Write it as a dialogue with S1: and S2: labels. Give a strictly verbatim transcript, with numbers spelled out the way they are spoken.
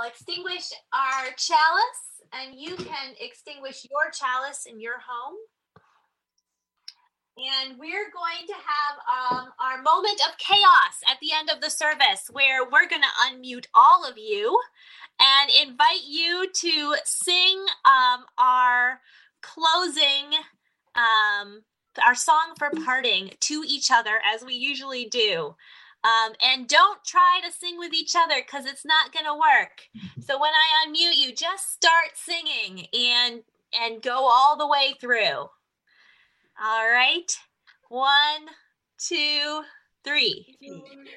S1: extinguish our chalice, and you can extinguish your chalice in your home. And we're going to have um, our moment of chaos at the end of the service, where we're going to unmute all of you and invite you to sing um, our closing, um, our song for parting to each other, as we usually do. Um, and don't try to sing with each other, because it's not going to work. So when I unmute you, just start singing and and go all the way through. All right. One, two, three.